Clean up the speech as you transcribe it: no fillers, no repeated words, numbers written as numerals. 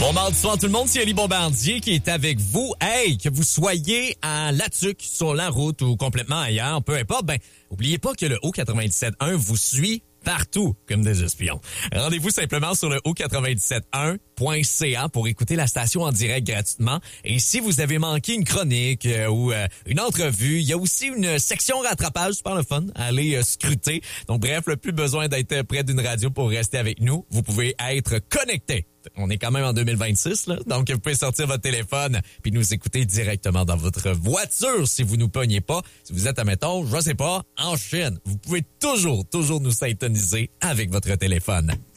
Bon mardi soir tout le monde, c'est Ali Bombardier qui est avec vous. Hey, que vous soyez à La Tuque, sur la route ou complètement ailleurs, peu importe, oubliez pas que le O97.1 vous suit partout comme des espions. Rendez-vous simplement sur le o971.ca pour écouter la station en direct gratuitement. Et si vous avez manqué une chronique ou une entrevue, il y a aussi une section rattrapage, super le fun, allez scruter. Donc bref, plus besoin d'être près d'une radio pour rester avec nous. Vous pouvez être connecté. On est quand même en 2026, là. Donc, vous pouvez sortir votre téléphone puis nous écouter directement dans votre voiture si vous nous pognez pas. Si vous êtes, admettons, je sais pas, en Chine, vous pouvez toujours nous syntoniser avec votre téléphone.